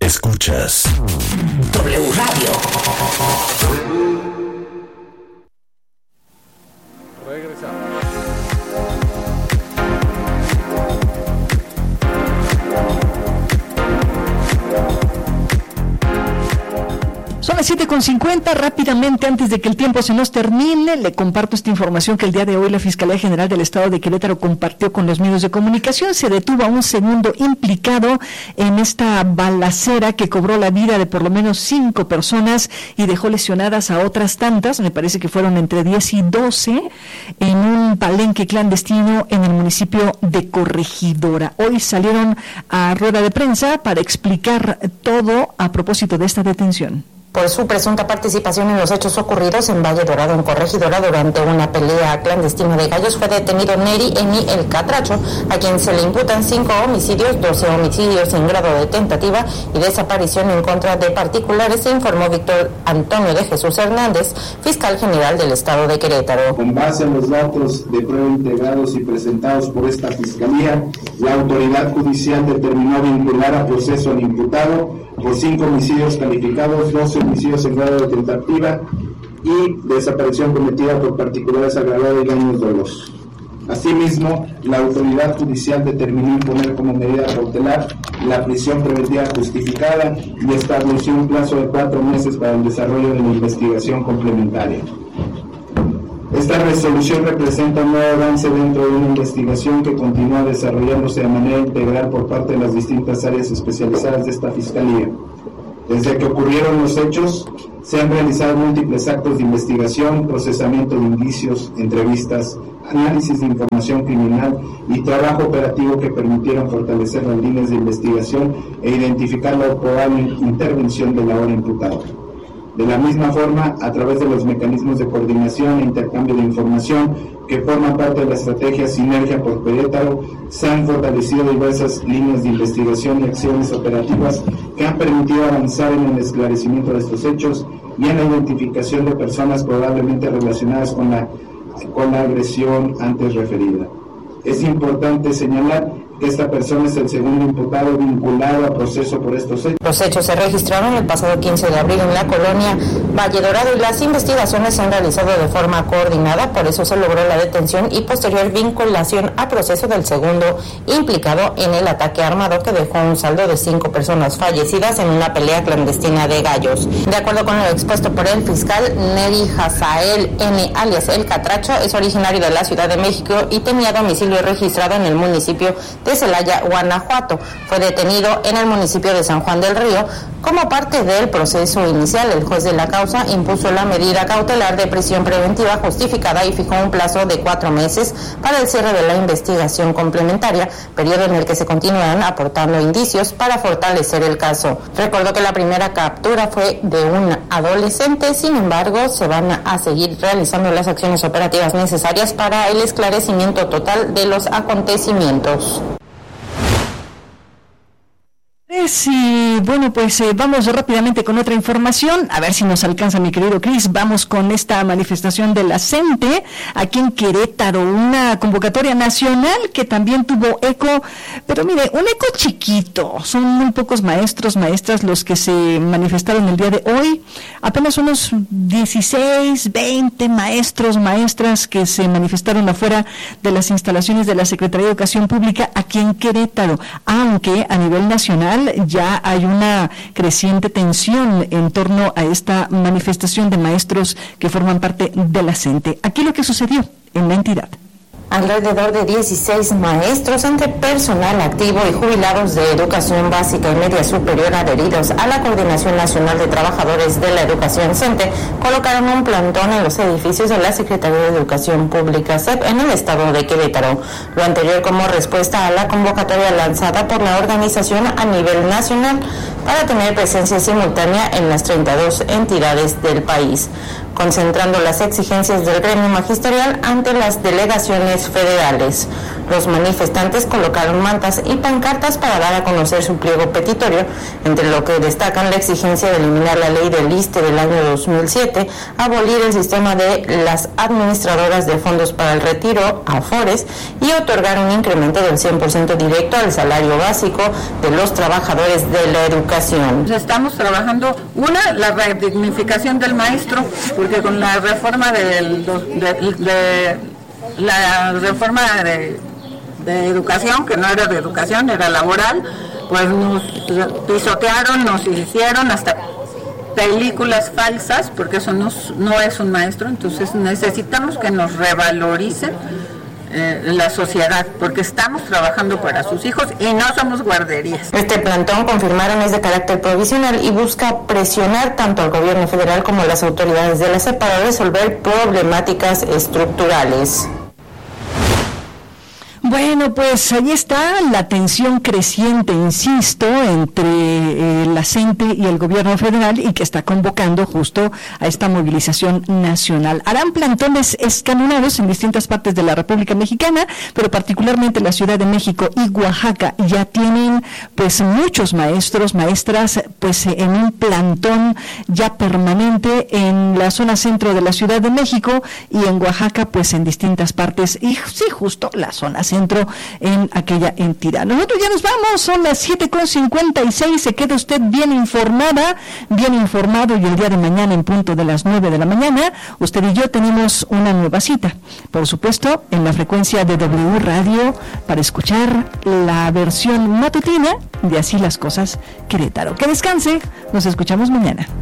Escuchas W Radio. Regresamos. Son las 7:50, rápidamente antes de que el tiempo se nos termine, le comparto esta información que el día de hoy la Fiscalía General del Estado de Querétaro compartió con los medios de comunicación. Se detuvo a un segundo implicado en esta balacera que cobró la vida de por lo menos 5 personas y dejó lesionadas a otras tantas, me parece que fueron entre 10 y 12, en un palenque clandestino en el municipio de Corregidora. Hoy salieron a rueda de prensa para explicar todo a propósito de esta detención. Por su presunta participación en los hechos ocurridos en Valle Dorado, en Corregidora, durante una pelea clandestina de gallos, fue detenido Neri Eni El Catracho, a quien se le imputan 5 homicidios, 12 homicidios en grado de tentativa y desaparición en contra de particulares, informó Víctor Antonio de Jesús Hernández, fiscal general del Estado de Querétaro. Con base en los datos de prueba integrados y presentados por esta Fiscalía, la autoridad judicial determinó vincular a proceso al imputado por 5 homicidios calificados, 12 homicidios en grado de tentativa y desaparición cometida por particulares agravados y daños dolosos. Asimismo, la autoridad judicial determinó imponer como medida cautelar la prisión preventiva justificada y estableció un plazo de 4 meses para el desarrollo de la investigación complementaria. Esta resolución representa un nuevo avance dentro de una investigación que continúa desarrollándose de manera integral por parte de las distintas áreas especializadas de esta Fiscalía. Desde que ocurrieron los hechos, se han realizado múltiples actos de investigación, procesamiento de indicios, entrevistas, análisis de información criminal y trabajo operativo que permitieron fortalecer las líneas de investigación e identificar la probable intervención del ahora imputado. De la misma forma, a través de los mecanismos de coordinación e intercambio de información que forman parte de la estrategia Sinergia por Querétaro, se han fortalecido diversas líneas de investigación y acciones operativas que han permitido avanzar en el esclarecimiento de estos hechos y en la identificación de personas probablemente relacionadas con la agresión antes referida. Es importante señalar que esta persona es el segundo imputado vinculado a proceso por estos hechos. Los hechos se registraron el pasado 15 de abril en la colonia Valle Dorado y las investigaciones se han realizado de forma coordinada, por eso se logró la detención y posterior vinculación a proceso del segundo implicado en el ataque armado que dejó un saldo de 5 personas fallecidas en una pelea clandestina de gallos. De acuerdo con lo expuesto por el fiscal, Neri Hazael N. alias El Catracho es originario de la Ciudad de México y tenía domicilio registrado en el municipio de Celaya, Guanajuato. Fue detenido en el municipio de San Juan del Río. Como parte del proceso inicial, el juez de la causa impuso la medida cautelar de prisión preventiva justificada y fijó un plazo de 4 meses para el cierre de la investigación complementaria, periodo en el que se continúan aportando indicios para fortalecer el caso. Recordó que la primera captura fue de un adolescente, sin embargo, se van a seguir realizando las acciones operativas necesarias para el esclarecimiento total de los acontecimientos. Y bueno, pues vamos rápidamente con otra información, a ver si nos alcanza mi querido Cris. Vamos con esta manifestación de la CENTE aquí en Querétaro, una convocatoria nacional que también tuvo eco, pero mire, un eco chiquito. Son muy pocos maestros, maestras los que se manifestaron el día de hoy, apenas unos 16, 20 maestros, maestras que se manifestaron afuera de las instalaciones de la Secretaría de Educación Pública aquí en Querétaro, aunque a nivel nacional ya hay una creciente tensión en torno a esta manifestación de maestros que forman parte de la CENTE. Aquí lo que sucedió en la entidad. Alrededor de 16 maestros entre personal activo y jubilados de educación básica y media superior adheridos a la Coordinación Nacional de Trabajadores de la Educación CENTE colocaron un plantón en los edificios de la Secretaría de Educación Pública SEP en el estado de Querétaro. Lo anterior como respuesta a la convocatoria lanzada por la organización a nivel nacional para tener presencia simultánea en las 32 entidades del país, concentrando las exigencias del gremio magisterial ante las delegaciones federales. Los manifestantes colocaron mantas y pancartas para dar a conocer su pliego petitorio, entre lo que destacan la exigencia de eliminar la ley del ISSSTE del año 2007, abolir el sistema de las administradoras de fondos para el retiro, AFORES, y otorgar un incremento del 100% directo al salario básico de los trabajadores de la educación. Estamos trabajando, la redignificación del maestro, porque con la reforma de educación, que no era de educación, era laboral, pues nos pisotearon, nos hicieron hasta películas falsas, porque eso no es un maestro. Entonces necesitamos que nos revaloricen la sociedad, porque estamos trabajando para sus hijos y no somos guarderías. Este plantón, confirmaron, es de carácter provisional y busca presionar tanto al gobierno federal como a las autoridades de la SEP para resolver problemáticas estructurales. Bueno, pues ahí está la tensión creciente, insisto, entre la CENTE y el gobierno federal, y que está convocando justo a esta movilización nacional. Harán plantones escalonados en distintas partes de la República Mexicana, pero particularmente la Ciudad de México y Oaxaca ya tienen pues muchos maestros, maestras, pues en un plantón ya permanente en la zona centro de la Ciudad de México, y en Oaxaca pues en distintas partes, y sí, justo la zona centro en aquella entidad. Nosotros ya nos vamos, son las 7:56, se queda usted bien informada, bien informado, y el día de mañana en punto de las 9 de la mañana, usted y yo tenemos una nueva cita, por supuesto, en la frecuencia de W Radio, para escuchar la versión matutina de Así las Cosas Querétaro. Que descanse, nos escuchamos mañana.